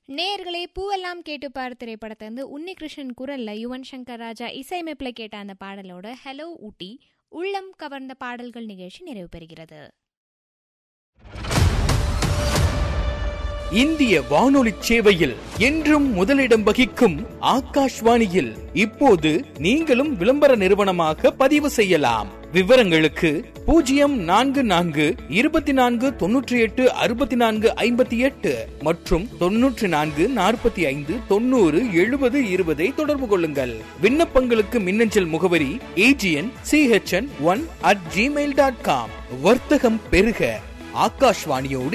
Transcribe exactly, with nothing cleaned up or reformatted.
நேயர்களே, பூவெல்லாம் கேட்டு பார் திரைப்படத்திலிருந்து உன்னிகிருஷ்ணன் குரல்ல யுவன் சங்கர் ராஜா இசையமைப்புல கேட்ட அந்த பாடலோட ஹலோ ஊட்டி உள்ளம் கவர்ந்த பாடல்கள் நிகழ்ச்சி நிறைவு பெறுகிறது. இந்திய வானொலி சேவையில் என்றும் முதலிடம் வகிக்கும் ஆகாஷ்வாணியில் இப்போது நீங்களும் விளம்பர நிறுவனமாக பதிவு செய்யலாம். விவரங்களுக்கு பூஜ்ஜியம் நான்கு நான்கு இருபத்தி நான்கு தொன்னூற்றி எட்டு அறுபத்தி நான்கு ஐம்பத்தி எட்டு மற்றும் தொன்னூற்றி நான்கு நாற்பத்தி ஐந்து தொண்ணூறு எழுபது இருபதை தொடர்பு கொள்ளுங்கள். விண்ணப்பங்களுக்கு மின்னஞ்சல் முகவரி AGN CHN one at Gmail dot com. வர்த்தகம் பெருக ஆகாஷ்வாணியோடு